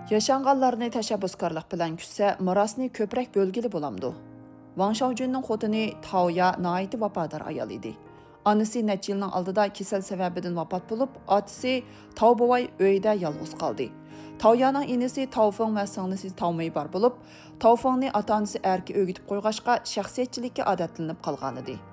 Yaşanğanlarını təşəbbüskarlıq bilan kütsə, mirasni köprək bölgili bulamdı. Wang Shaojunның xotini Taoya naiti vafodar ayol idi. Anisi necha yilning oldida kasal sababidan vafot bo'lib, otasi Tao bovay uyda yolg'iz qoldi. Taoyaning inisi Taofeng va singlisi Taomei bor bo'lib, Taofengni ota-onasi erki o'gitib qo'yg'ashqa shaxsiyatchilikka odatlanib qolgan edi.